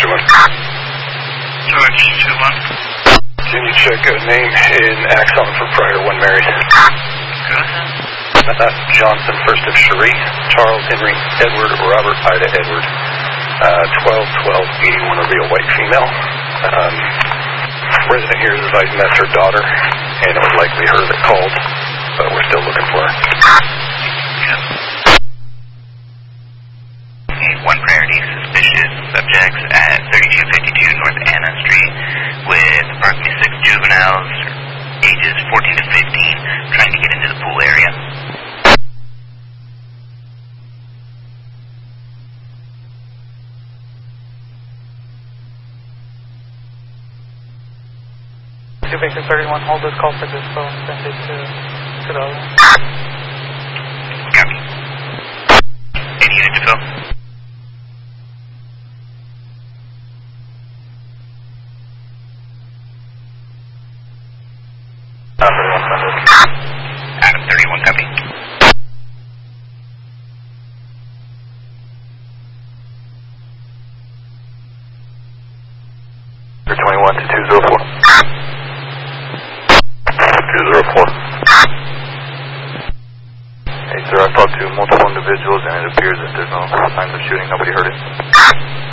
2-1. George 2-1. Can you check a name in Axon for prior 1 Mary? Go ahead. Johnson, first of Cherie, Charles Henry Edward Robert Ida Edward. 12-12-81 will be a white female. Resident here is advising that's her daughter, and it was likely her that called, but we're still looking for her. Yep. Okay, 1 priority, suspicious subjects at 3252 North Anna Street with approximately 6 juveniles, ages 14 to 15, trying to get into the pool area. Victor 31, hold this call for this phone, send it to the other one. Copy. Any unit to fill? Adam 31, copy. Victor 21 to 204. 204. Hey sir, I've talked to multiple individuals and it appears that there's no signs of shooting. Nobody heard it.